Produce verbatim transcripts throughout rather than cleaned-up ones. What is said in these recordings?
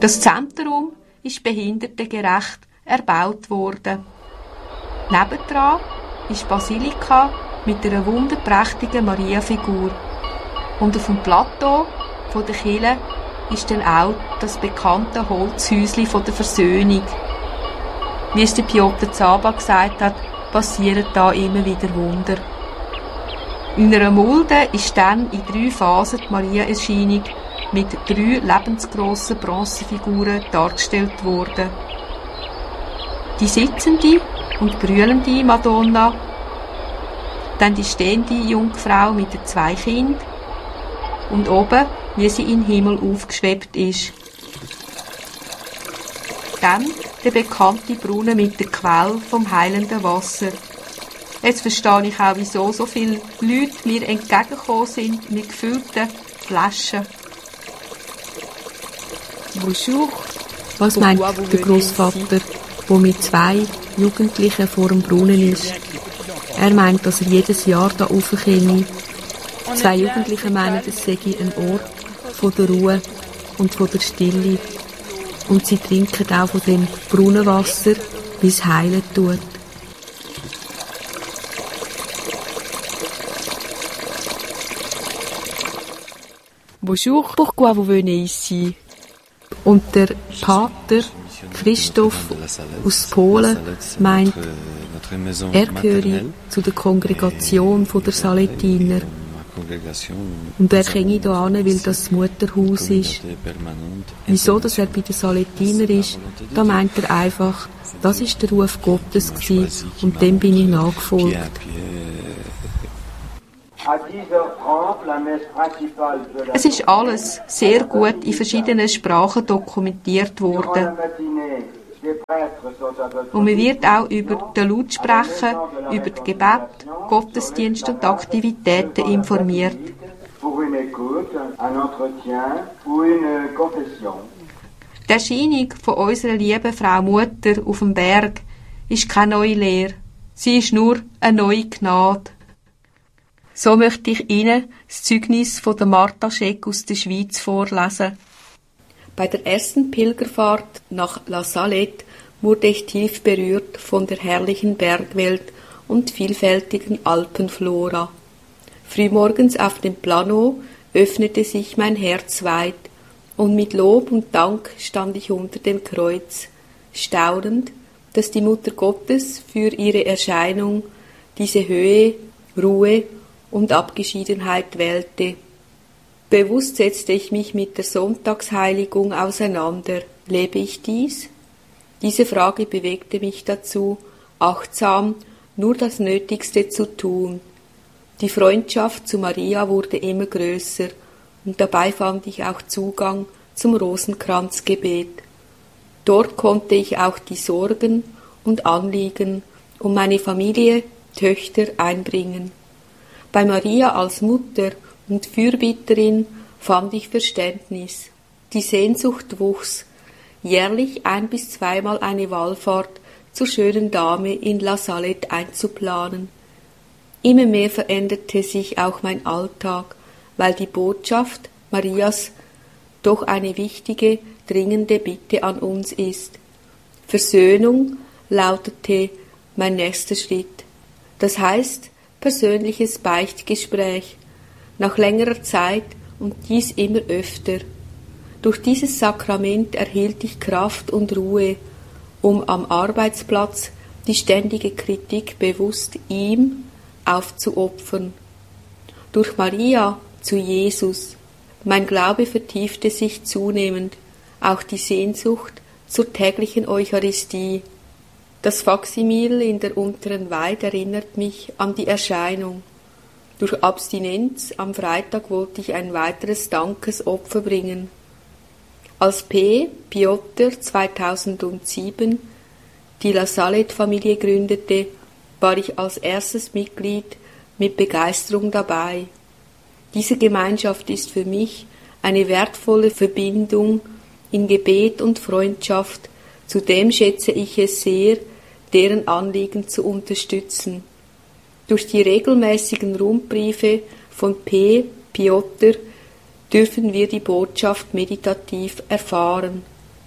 Das Zentrum ist behindertengerecht erbaut worden. Nebendran ist die Basilika mit einer wunderprächtigen Mariafigur. Und auf dem Plateau von der Kirche ist dann auch das bekannte Holzhäuschen von der Versöhnung. Wie es der Piotr Zaba gesagt hat, passieren da immer wieder Wunder. In einer Mulde ist dann in drei Phasen die Maria-Erscheinung mit drei lebensgrossen Bronzefiguren dargestellt worden. Die sitzende und brüllende Madonna, dann die stehende Jungfrau mit den zwei Kindern und oben, wie sie in den Himmel aufgeschwebt ist. Dann der bekannte Brunnen mit der Quelle vom heilenden Wasser. Jetzt verstehe ich auch, wieso so viele Leute mir entgegengekommen sind mit gefüllten Flaschen. Bonjour. Was meint der Grossvater, der mit zwei Jugendlichen vor dem Brunnen ist? Er meint, dass er jedes Jahr da raufkäme. Zwei Jugendliche meinen, es sei ein Ort von der Ruhe und von der Stille. Und sie trinken auch von dem Brunnenwasser, wie es heilen tut. Bonjour, pourquoi vous venez ici? Und der Pater Christoph aus Polen meint, er gehöre zu der Kongregation der Saletiner. Und er käme hier hin, weil das das Mutterhaus ist. Wieso dass er bei den Saletiner ist, da meint er einfach, das war der Ruf Gottes gewesen, und dem bin ich nachgefolgt. Es ist alles sehr gut in verschiedenen Sprachen dokumentiert worden. Und man wird auch über den Lautsprecher, über die Gebete, Gottesdienste und Aktivitäten informiert. Die Erscheinung von unserer lieben Frau Mutter auf dem Berg ist keine neue Lehre. Sie ist nur eine neue Gnade. So möchte ich Ihnen das Zeugnis von der Martha Scheck aus der Schweiz vorlesen. Bei der ersten Pilgerfahrt nach La Salette wurde ich tief berührt von der herrlichen Bergwelt und vielfältigen Alpenflora. Frühmorgens auf dem Plano öffnete sich mein Herz weit, und mit Lob und Dank stand ich unter dem Kreuz, staunend, dass die Mutter Gottes für ihre Erscheinung diese Höhe, Ruhe und Abgeschiedenheit wählte. Bewusst setzte ich mich mit der Sonntagsheiligung auseinander. Lebe ich dies? Diese Frage bewegte mich dazu, achtsam nur das Nötigste zu tun. Die Freundschaft zu Maria wurde immer größer, und dabei fand ich auch Zugang zum Rosenkranzgebet. Dort konnte ich auch die Sorgen und Anliegen um meine Familie, Töchter einbringen. Bei Maria als Mutter und Fürbitterin fand ich Verständnis. Die Sehnsucht wuchs, jährlich ein- bis zweimal eine Wallfahrt zur schönen Dame in La Salette einzuplanen. Immer mehr veränderte sich auch mein Alltag, weil die Botschaft Marias doch eine wichtige, dringende Bitte an uns ist. Versöhnung lautete mein nächster Schritt. Das heißt, persönliches Beichtgespräch, nach längerer Zeit und dies immer öfter. Durch dieses Sakrament erhielt ich Kraft und Ruhe, um am Arbeitsplatz die ständige Kritik bewusst ihm aufzuopfern. Durch Maria zu Jesus. Mein Glaube vertiefte sich zunehmend, auch die Sehnsucht zur täglichen Eucharistie. Das Faksimil in der unteren Weid erinnert mich an die Erscheinung. Durch Abstinenz am Freitag wollte ich ein weiteres Dankesopfer bringen. Als P. Piotr zweitausendsieben die La Salette-Familie gründete, war ich als erstes Mitglied mit Begeisterung dabei. Diese Gemeinschaft ist für mich eine wertvolle Verbindung in Gebet und Freundschaft. Zudem schätze ich es sehr, deren Anliegen zu unterstützen. Durch die regelmäßigen Rundbriefe von P. Piotr dürfen wir die Botschaft meditativ erfahren.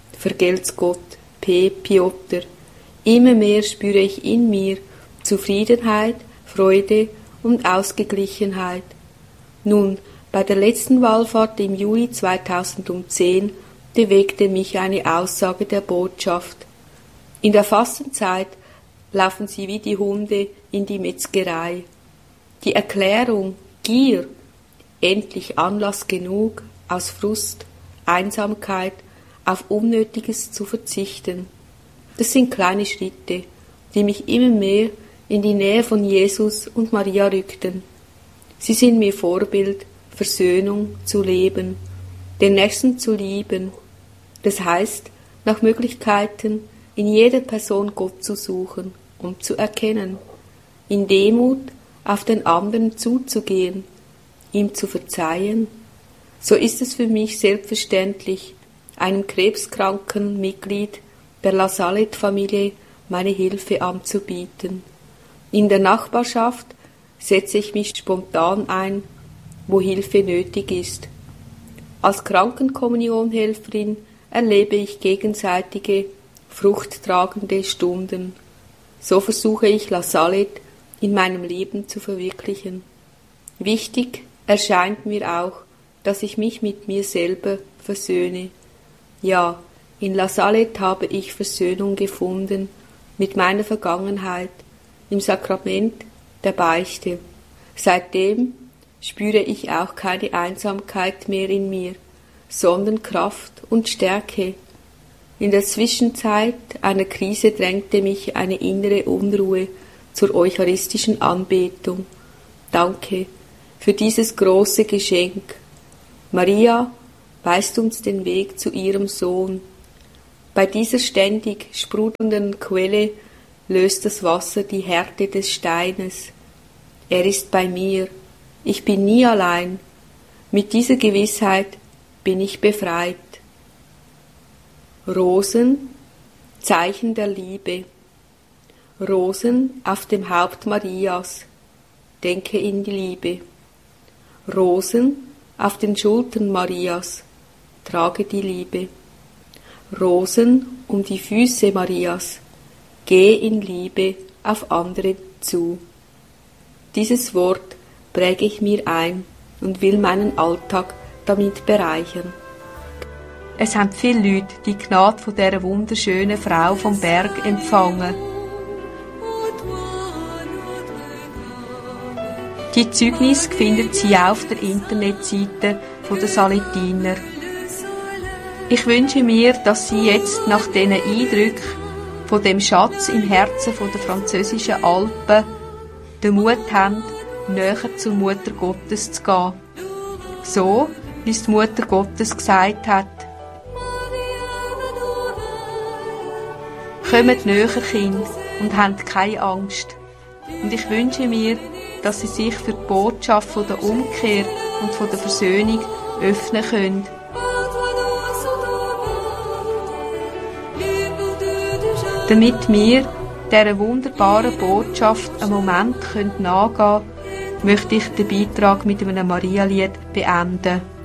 Vergelt's Gott, P. Piotr. Immer mehr spüre ich in mir Zufriedenheit, Freude und Ausgeglichenheit. Nun, bei der letzten Wallfahrt im Juli zweitausendzehn bewegte mich eine Aussage der Botschaft. In der Fastenzeit laufen sie wie die Hunde in die Metzgerei. Die Erklärung Gier, endlich Anlass genug, aus Frust, Einsamkeit, auf Unnötiges zu verzichten. Das sind kleine Schritte, die mich immer mehr in die Nähe von Jesus und Maria rückten. Sie sind mir Vorbild, Versöhnung zu leben, den Nächsten zu lieben. Das heißt, nach Möglichkeiten in jeder Person Gott zu suchen und zu erkennen, in Demut auf den anderen zuzugehen, ihm zu verzeihen. So ist es für mich selbstverständlich, einem krebskranken Mitglied der La Salette-Familie meine Hilfe anzubieten. In der Nachbarschaft setze ich mich spontan ein, wo Hilfe nötig ist. Als Krankenkommunionhelferin erlebe ich gegenseitige, fruchttragende Stunden. So versuche ich La Salette in meinem Leben zu verwirklichen. Wichtig erscheint mir auch, dass ich mich mit mir selber versöhne. Ja, in La Salette habe ich Versöhnung gefunden mit meiner Vergangenheit im Sakrament der Beichte. Seitdem spüre ich auch keine Einsamkeit mehr in mir, sondern Kraft und Stärke. In der Zwischenzeit einer Krise drängte mich eine innere Unruhe zur eucharistischen Anbetung. Danke für dieses große Geschenk. Maria weist uns den Weg zu ihrem Sohn. Bei dieser ständig sprudelnden Quelle löst das Wasser die Härte des Steines. Er ist bei mir. Ich bin nie allein. Mit dieser Gewissheit bin ich befreit. Rosen, Zeichen der Liebe. Rosen auf dem Haupt Marias. Denke in die Liebe. Rosen auf den Schultern Marias. Trage die Liebe. Rosen um die Füße Marias. Geh in Liebe auf andere zu. Dieses Wort präge ich mir ein und will meinen Alltag damit bereichern. Es haben viele Leute die Gnade von dieser wunderschönen Frau vom Berg empfangen. Die Zeugnisse findet sie auch auf der Internetseite der Salettiner. Ich wünsche mir, dass Sie jetzt nach diesen Eindrücken von dem Schatz im Herzen der französischen Alpen den Mut haben, näher zur Mutter Gottes zu gehen. So, wie es die Mutter Gottes gesagt hat. Kommt näher, Kind, und habt keine Angst. Und ich wünsche mir, dass Sie sich für die Botschaft von der Umkehr und von der Versöhnung öffnen können. Damit wir dieser wunderbaren Botschaft einen Moment nachgehen können, möchte ich den Beitrag mit einem Marialied beenden.